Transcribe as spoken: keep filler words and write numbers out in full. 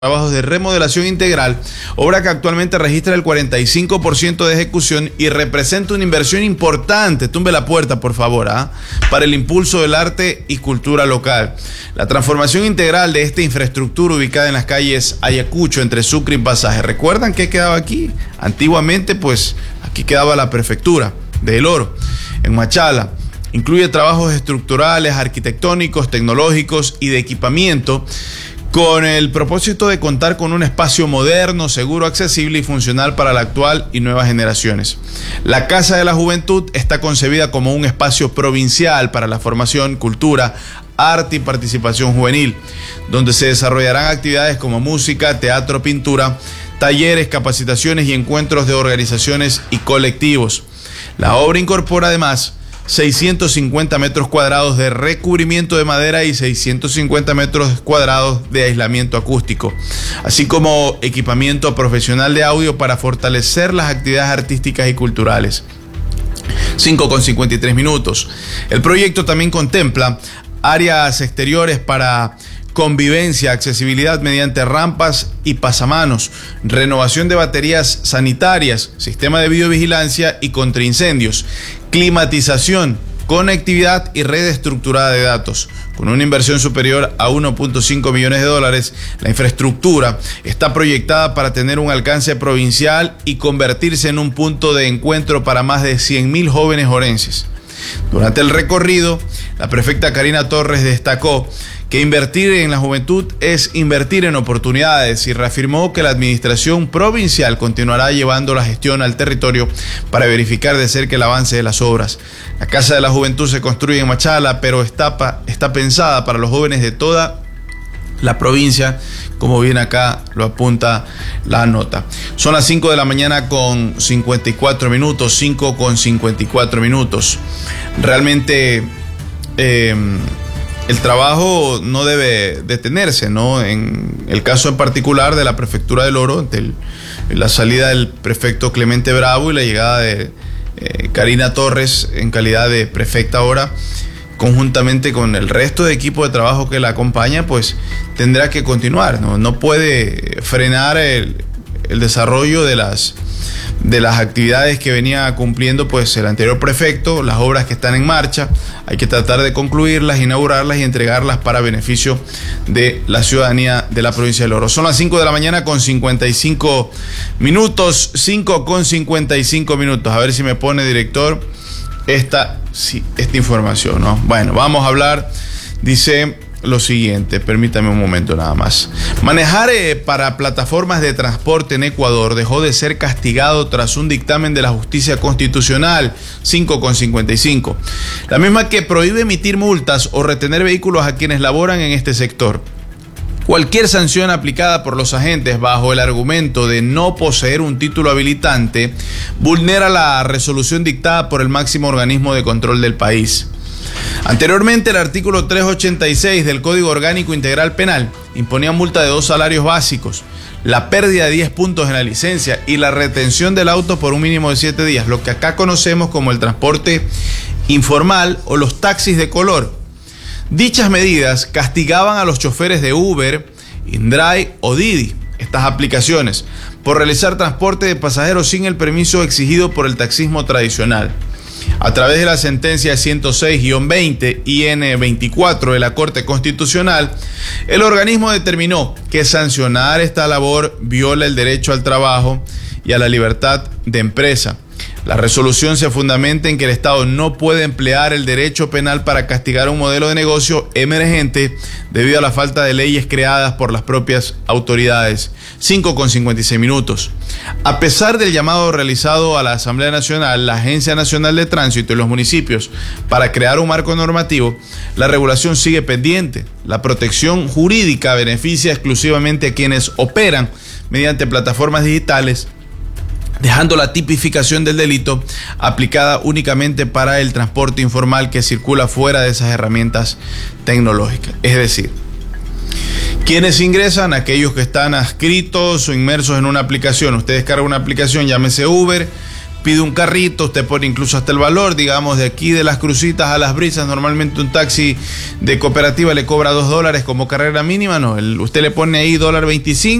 trabajos de remodelación integral, obra que actualmente registra el cuarenta y cinco por ciento de ejecución y representa una inversión importante, tumbe la puerta por favor, ¿ah? para el impulso del arte y cultura local. La transformación integral de esta infraestructura ubicada en las calles Ayacucho entre Sucre y Pasaje. ¿Recuerdan qué quedaba aquí? Antiguamente pues aquí quedaba la prefectura de El Oro, en Machala. Incluye trabajos estructurales, arquitectónicos, tecnológicos y de equipamiento, con el propósito de contar con un espacio moderno, seguro, accesible y funcional para la actual y nuevas generaciones. La Casa de la Juventud está concebida como un espacio provincial para la formación, cultura, arte y participación juvenil, donde se desarrollarán actividades como música, teatro, pintura, talleres, capacitaciones y encuentros de organizaciones y colectivos. La obra incorpora además seiscientos cincuenta metros cuadrados de recubrimiento de madera y seiscientos cincuenta metros cuadrados de aislamiento acústico, así como equipamiento profesional de audio para fortalecer las actividades artísticas y culturales. cinco con cincuenta y tres minutos. El proyecto también contempla áreas exteriores para convivencia, accesibilidad mediante rampas y pasamanos, renovación de baterías sanitarias, sistema de videovigilancia y contraincendios, climatización, conectividad y red estructurada de datos. Con una inversión superior a uno punto cinco millones de dólares, la infraestructura está proyectada para tener un alcance provincial y convertirse en un punto de encuentro para más de cien mil jóvenes orenses. Durante el recorrido, la prefecta Karina Torres destacó que invertir en la juventud es invertir en oportunidades y reafirmó que la administración provincial continuará llevando la gestión al territorio para verificar de cerca el avance de las obras. La Casa de la Juventud se construye en Machala, pero está, está pensada para los jóvenes de toda la provincia, como bien acá lo apunta la nota. Son las cinco de la mañana con cincuenta y cuatro minutos, cinco con cincuenta y cuatro minutos. Realmente eh, el trabajo no debe detenerse, ¿no? En el caso en particular de la prefectura del Oro, del, la salida del prefecto Clemente Bravo y la llegada de eh, Karina Torres en calidad de prefecta ahora, conjuntamente con el resto de equipo de trabajo que la acompaña, pues tendrá que continuar, ¿no? No puede frenar el, el desarrollo de las, de las actividades que venía cumpliendo pues el anterior prefecto, las obras que están en marcha. Hay que tratar de concluirlas, inaugurarlas y entregarlas para beneficio de la ciudadanía de la provincia del Oro. Son las cinco de la mañana con cincuenta y cinco minutos, cinco con cincuenta y cinco minutos. A ver si me pone, director, esta, sí, esta información, ¿no? Bueno, vamos a hablar, dice lo siguiente, permítame un momento nada más. Manejar eh, para plataformas de transporte en Ecuador dejó de ser castigado tras un dictamen de la Justicia Constitucional, cinco con cincuenta y cinco. La misma que prohíbe emitir multas o retener vehículos a quienes laboran en este sector. Cualquier sanción aplicada por los agentes bajo el argumento de no poseer un título habilitante vulnera la resolución dictada por el máximo organismo de control del país. Anteriormente, el artículo trescientos ochenta y seis del Código Orgánico Integral Penal imponía multa de dos salarios básicos, la pérdida de diez puntos en la licencia y la retención del auto por un mínimo de siete días, lo que acá conocemos como el transporte informal o los taxis de color. Dichas medidas castigaban a los choferes de Uber, InDrive o Didi, estas aplicaciones, por realizar transporte de pasajeros sin el permiso exigido por el taxismo tradicional. A través de la sentencia ciento seis guion veinte I N veinticuatro de la Corte Constitucional, el organismo determinó que sancionar esta labor viola el derecho al trabajo y a la libertad de empresa. La resolución se fundamenta en que el Estado no puede emplear el derecho penal para castigar un modelo de negocio emergente debido a la falta de leyes creadas por las propias autoridades. cinco con cincuenta y seis minutos. A pesar del llamado realizado a la Asamblea Nacional, la Agencia Nacional de Tránsito y los municipios para crear un marco normativo, la regulación sigue pendiente. La protección jurídica beneficia exclusivamente a quienes operan mediante plataformas digitales, dejando la tipificación del delito aplicada únicamente para el transporte informal que circula fuera de esas herramientas tecnológicas. Es decir, quienes ingresan, aquellos que están adscritos o inmersos en una aplicación. Usted descarga una aplicación, llámese Uber, pide un carrito, usted pone incluso hasta el valor, digamos, de aquí de Las Crucitas a Las Brisas, normalmente un taxi de cooperativa le cobra dos dólares como carrera mínima, no, el, usted le pone ahí dólar veinticinco.